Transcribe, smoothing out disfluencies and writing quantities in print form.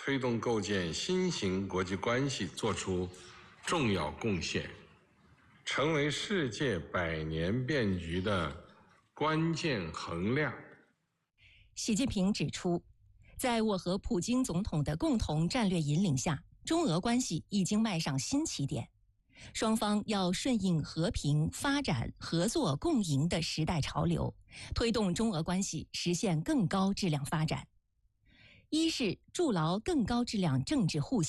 推动构建新型国际关系作出重要贡献，成为世界百年变局的关键衡量。 习近平指出，在我和普京总统的共同战略引领下，中俄关系已经迈上新起点，双方要顺应和平、发展、合作、共赢的时代潮流，推动中俄关系实现更高质量发展。一是筑牢更高质量政治互信